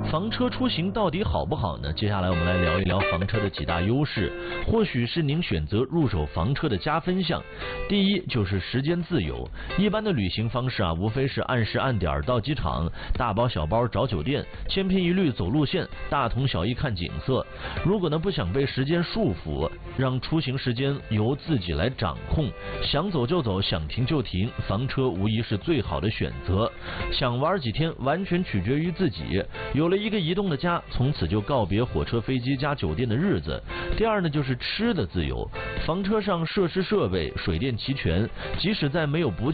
房车出行到底好不好呢？接下来我们来聊一聊房车的几大优势，或许是您选择入手房车的加分项。第一就是时间自由，一般的旅行方式无非是按时按点到机场，大包小包找酒店，千篇一律走路线，大同小异看景色。如果不想被时间束缚，让出行时间由自己来掌控，想走就走，想停就停，房车无疑是最好的选择。想玩几天完全取决于自己，有了一个移动的家，从此就告别火车、飞机加酒店的日子。第二呢，就是吃的自由，房车上设施设备、水电齐全，即使在没有补